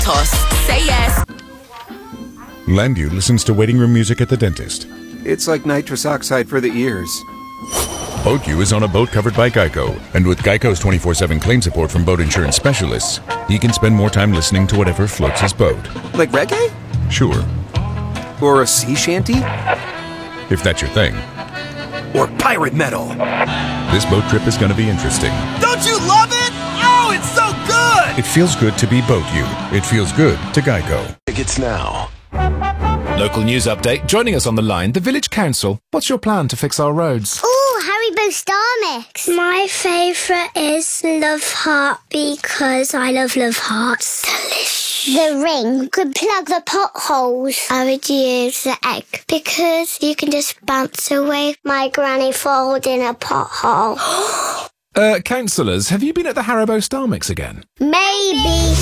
Toss. Say yes. Landu listens to waiting room music at the dentist. It's like nitrous oxide for the ears. BoatU is on a boat covered by Geico, and with Geico's 24/7 claim support from boat insurance specialists, he can spend more time listening to whatever floats his boat. Like reggae? Sure. Or a sea shanty? If that's your thing. Or pirate metal? This boat trip is going to be interesting. Don't you love it? Oh, it's so good! It feels good to be BoatU. It feels good to Geico. Tickets now. Local news update. Joining us on the line, the Village Council. What's your plan to fix our roads? Ooh, Haribo Star Mix. My favourite is Love Heart because I love Hearts. Delicious. The ring could plug the potholes. I would use the egg because you can just bounce away my granny falling in a pothole. Councillors, have you been at the Haribo Star Mix again? Maybe.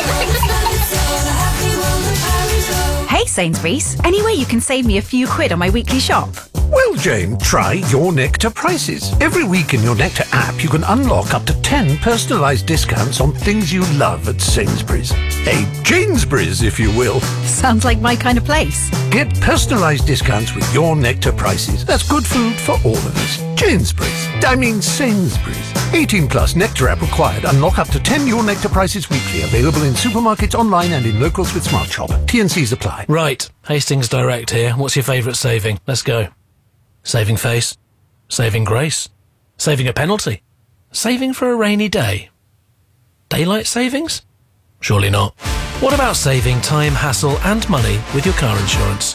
Hey Sainsbury's, any way you can save me a few quid on my weekly shop? Well, Jane, try Your Nectar prices. Every week in Your Nectar app, you can unlock up to 10 personalised discounts on things you love at Sainsbury's. A Janesbury's, if you will. Sounds like my kind of place. Get personalised discounts with Your Nectar prices. That's good food for all of us. Janesbury's. I mean Sainsbury's. 18 plus Nectar app required. Unlock up to 10 Your Nectar prices weekly. Available in supermarkets, online and in locals with Smart Shop. T&Cs apply. Right, Hastings Direct here. What's your favourite saving? Let's go. Saving face. Saving grace. Saving a penalty. Saving for a rainy day. Daylight savings? Surely not. What about saving time, hassle and money with your car insurance?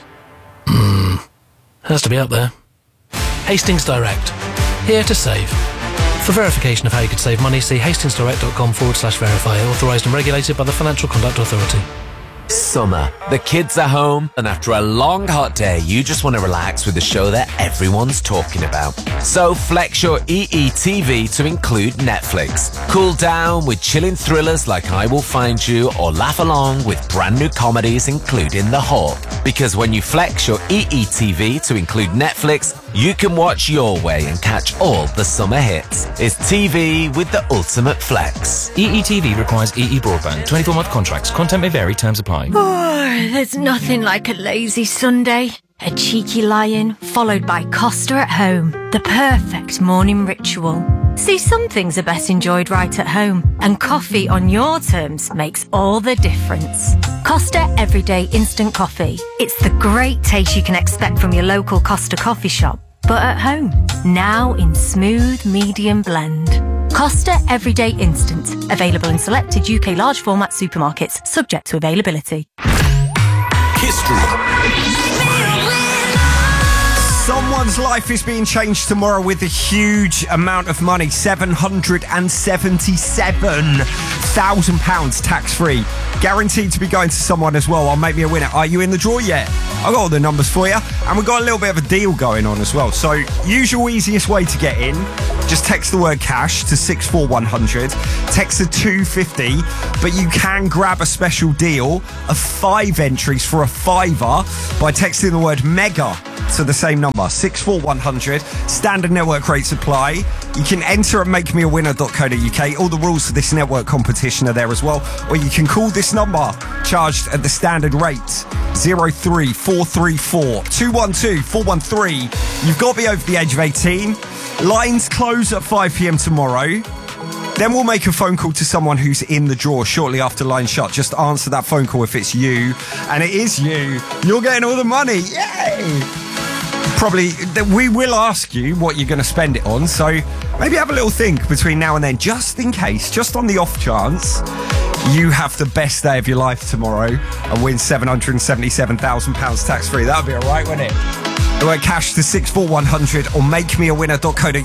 Has to be up there. Hastings Direct. Here to save. For verification of how you could save money, see hastingsdirect.com/verify. Authorised and regulated by the Financial Conduct Authority. Summer. The kids are home, and after a long hot day, you just want to relax with a show that everyone's talking about. So flex your EETV to include Netflix. Cool down with chilling thrillers like I Will Find You, or laugh along with brand new comedies including The Hawk. Because when you flex your EETV to include Netflix, you can watch your way and catch all the summer hits. It's TV with the ultimate flex. EETV requires EE broadband. 24-month contracts. Content may vary. Terms apply. Oh, there's nothing like a lazy Sunday. A cheeky lie-in, followed by Costa at home. The perfect morning ritual. See, some things are best enjoyed right at home, and coffee on your terms makes all the difference. Costa Everyday Instant Coffee. It's the great taste you can expect from your local Costa coffee shop, but at home. Now in smooth medium blend. Costa Everyday Instant. Available in selected UK large format supermarkets, subject to availability. History. Someone's life is being changed tomorrow with a huge amount of money. £777,000 tax-free. Guaranteed to be going to someone as well. I'll make me a winner. Are you in the draw yet? I've got all the numbers for you. And we've got a little bit of a deal going on as well. So, usual easiest way to get in, just text the word cash to 64100. Text the 250, but you can grab a special deal of 5 entries for a £5 by texting the word mega to the same number, 64100. Standard network rates apply. You can enter at makemeawinner.co.uk. All the rules for this network competition are there as well. Or you can call this number, charged at the standard rate, 03434 212 413. You've got to be over the age of 18. Lines close at 5pm tomorrow. Then we'll make a phone call to someone who's in the draw shortly after line shut. Just answer that phone call if it's you. And it is you. You're getting all the money. Yay! Probably, we will ask you what you're going to spend it on. So maybe have a little think between now and then, just in case, just on the off chance you have the best day of your life tomorrow and win £777,000 tax-free. That would be all right, wouldn't it? The word cash to 64100 or makemeawinner.co.uk.